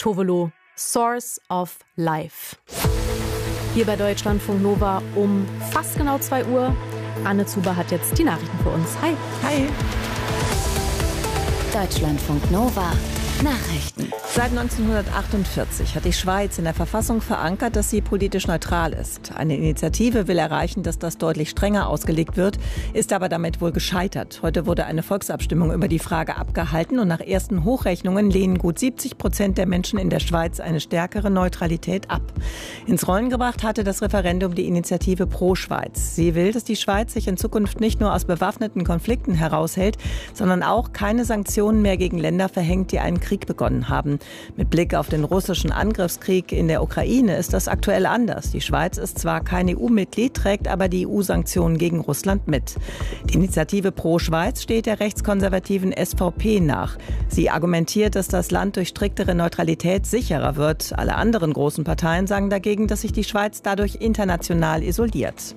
Tovolo, Source of Life. Hier bei Deutschlandfunk Nova um fast genau 2 Uhr. Anne Zuber hat jetzt die Nachrichten für uns. Hi. Hi. Deutschlandfunk Nova. Nachrichten. Seit 1948 hat die Schweiz in der Verfassung verankert, dass sie politisch neutral ist. Eine Initiative will erreichen, dass das deutlich strenger ausgelegt wird, ist aber damit wohl gescheitert. Heute wurde eine Volksabstimmung über die Frage abgehalten und nach ersten Hochrechnungen lehnen gut 70% der Menschen in der Schweiz eine stärkere Neutralität ab. Ins Rollen gebracht hatte das Referendum die Initiative Pro Schweiz. Sie will, dass die Schweiz sich in Zukunft nicht nur aus bewaffneten Konflikten heraushält, sondern auch keine Sanktionen mehr gegen Länder verhängt, die einen Krieg begonnen haben. Mit Blick auf den russischen Angriffskrieg in der Ukraine ist das aktuell anders. Die Schweiz ist zwar kein EU-Mitglied, trägt aber die EU-Sanktionen gegen Russland mit. Die Initiative Pro Schweiz steht der rechtskonservativen SVP nach. Sie argumentiert, dass das Land durch striktere Neutralität sicherer wird. Alle anderen großen Parteien sagen dagegen, dass sich die Schweiz dadurch international isoliert.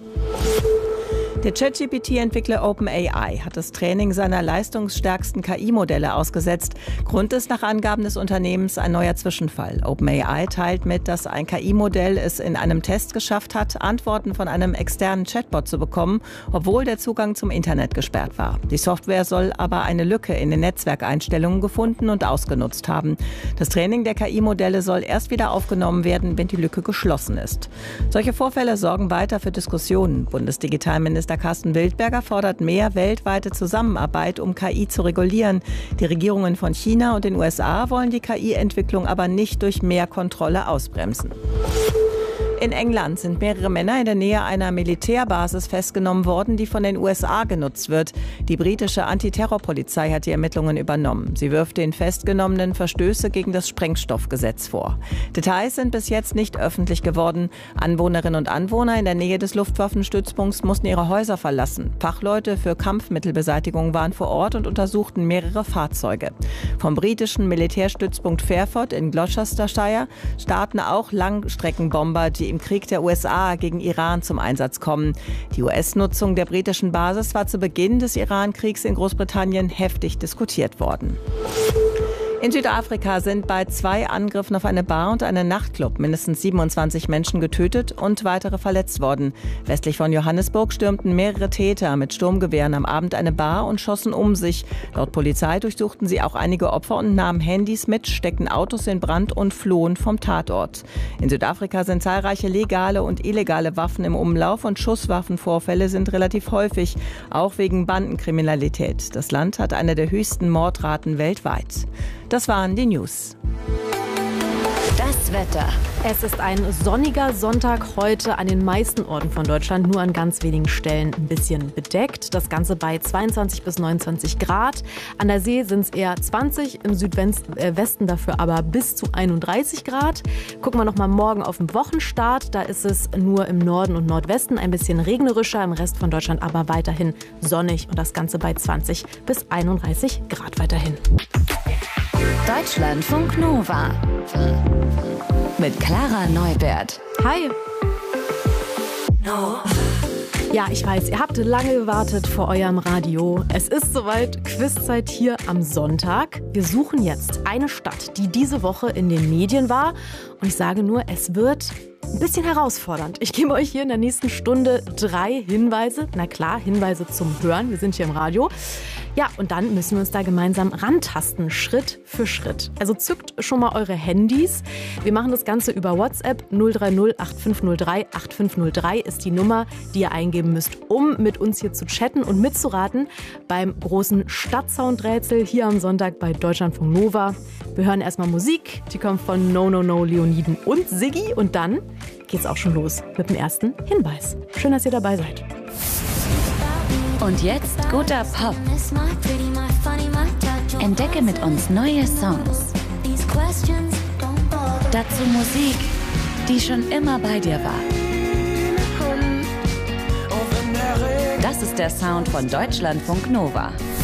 Der ChatGPT-Entwickler OpenAI hat das Training seiner leistungsstärksten KI-Modelle ausgesetzt. Grund ist nach Angaben des Unternehmens ein neuer Zwischenfall. OpenAI teilt mit, dass ein KI-Modell es in einem Test geschafft hat, Antworten von einem externen Chatbot zu bekommen, obwohl der Zugang zum Internet gesperrt war. Die Software soll aber eine Lücke in den Netzwerkeinstellungen gefunden und ausgenutzt haben. Das Training der KI-Modelle soll erst wieder aufgenommen werden, wenn die Lücke geschlossen ist. Solche Vorfälle sorgen weiter für Diskussionen. Bundesdigitalminister Carsten Wildberger fordert mehr weltweite Zusammenarbeit, um KI zu regulieren. Die Regierungen von China und den USA wollen die KI-Entwicklung aber nicht durch mehr Kontrolle ausbremsen. In England sind mehrere Männer in der Nähe einer Militärbasis festgenommen worden, die von den USA genutzt wird. Die britische Antiterrorpolizei hat die Ermittlungen übernommen. Sie wirft den Festgenommenen Verstöße gegen das Sprengstoffgesetz vor. Details sind bis jetzt nicht öffentlich geworden. Anwohnerinnen und Anwohner in der Nähe des Luftwaffenstützpunkts mussten ihre Häuser verlassen. Fachleute für Kampfmittelbeseitigung waren vor Ort und untersuchten mehrere Fahrzeuge. Vom britischen Militärstützpunkt Fairford in Gloucestershire starten auch Langstreckenbomber, die im Krieg der USA gegen Iran zum Einsatz kommen. Die US-Nutzung der britischen Basis war zu Beginn des Iran-Kriegs in Großbritannien heftig diskutiert worden. In Südafrika sind bei 2 Angriffen auf eine Bar und einen Nachtclub mindestens 27 Menschen getötet und weitere verletzt worden. Westlich von Johannesburg stürmten mehrere Täter mit Sturmgewehren am Abend eine Bar und schossen um sich. Laut Polizei durchsuchten sie auch einige Opfer und nahmen Handys mit, steckten Autos in Brand und flohen vom Tatort. In Südafrika sind zahlreiche legale und illegale Waffen im Umlauf und Schusswaffenvorfälle sind relativ häufig, auch wegen Bandenkriminalität. Das Land hat eine der höchsten Mordraten weltweit. Das waren die News. Das Wetter. Es ist ein sonniger Sonntag heute an den meisten Orten von Deutschland, nur an ganz wenigen Stellen ein bisschen bedeckt. Das Ganze bei 22 bis 29 Grad. An der See sind es eher 20, im Südwesten dafür aber bis zu 31 Grad. Gucken wir nochmal morgen auf den Wochenstart. Da ist es nur im Norden und Nordwesten ein bisschen regnerischer, im Rest von Deutschland aber weiterhin sonnig und das Ganze bei 20 bis 31 Grad weiterhin. Deutschlandfunk Nova. Mit Clara Neubert. Hi. Ja, ich weiß, ihr habt lange gewartet vor eurem Radio. Es ist soweit, Quizzeit hier am Sonntag. Wir suchen jetzt eine Stadt, die diese Woche in den Medien war. Und ich sage nur, es wird ein bisschen herausfordernd. Ich gebe euch hier in der nächsten Stunde 3 Hinweise. Na klar, Hinweise zum Hören. Wir sind hier im Radio. Ja, und dann müssen wir uns da gemeinsam rantasten, Schritt für Schritt. Also zückt schon mal eure Handys. Wir machen das Ganze über WhatsApp. 030 8503 8503 ist die Nummer, die ihr eingeben müsst, um mit uns hier zu chatten und mitzuraten beim großen Stadtsoundrätsel hier am Sonntag bei Deutschlandfunk Nova. Wir hören erstmal Musik. Die kommt von No No No, Leoniden und Siggi. Und dann geht's auch schon los mit dem ersten Hinweis. Schön, dass ihr dabei seid. Und jetzt guter Pop. Entdecke mit uns neue Songs. Dazu Musik, die schon immer bei dir war. Das ist der Sound von Deutschlandfunk Nova.